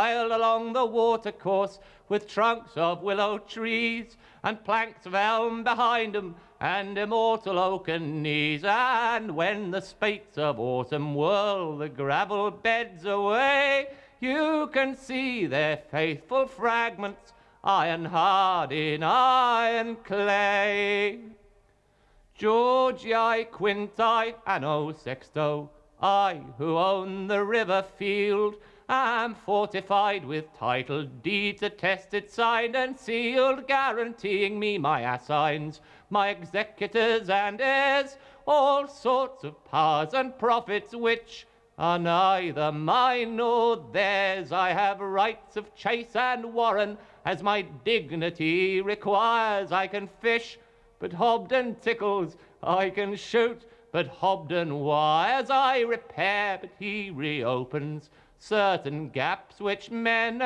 piled along the watercourse with trunks of willow trees and planks of elm behind 'em and immortal oaken knees. And when the spates of autumn whirl the gravel beds away, you can see their faithful fragments, iron hard in iron clay. Georgii Quinti anno sexto, I who own the river field am fortified with title deeds attested, signed and sealed, guaranteeing me my assigns, my executors and heirs, all sorts of powers and profits which are neither mine nor theirs. I have rights of chase and warren as my dignity requires. I can fish, but Hobden tickles. I can shoot, but Hobden wires. I repair, but he reopens certain gaps which men